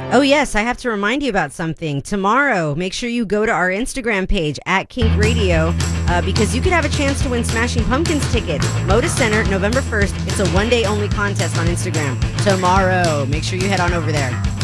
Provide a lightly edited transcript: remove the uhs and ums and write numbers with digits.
Oh, yes, I have to remind you about something. Tomorrow, make sure you go to our Instagram page at Kink Radio because you could have a chance to win Smashing Pumpkins tickets. Moda Center, November 1st. It's a one-day only contest on Instagram. Tomorrow, make sure you head on over there.